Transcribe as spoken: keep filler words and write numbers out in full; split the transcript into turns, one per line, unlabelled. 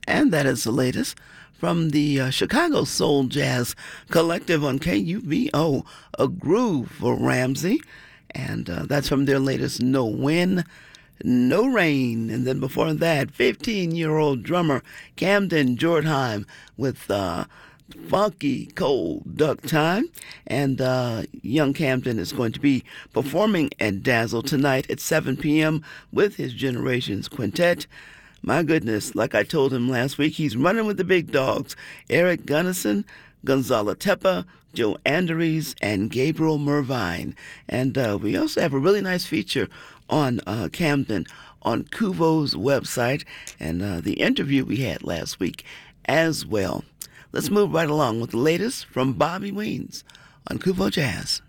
And that is the latest from the uh, Chicago Soul Jazz Collective on K U V O, A Groove for Ramsey. And uh, that's from their latest No Wind, No Rain. And then before that, fifteen-year-old drummer Camden Jortheim with uh, Funky Cold Duck Time. And uh, young Camden is going to be performing at Dazzle tonight at seven p.m. with his Generations Quintet. My goodness, like I told him last week, he's running with the big dogs. Eric Gunnison, Gonzalo Tepa, Joe Andres, and Gabriel Mervine. And uh, we also have a really nice feature on uh, Camden on Kuvo's website and uh, the interview we had last week as well. Let's move right along with the latest from Bobby Weens on Kuvo Jazz.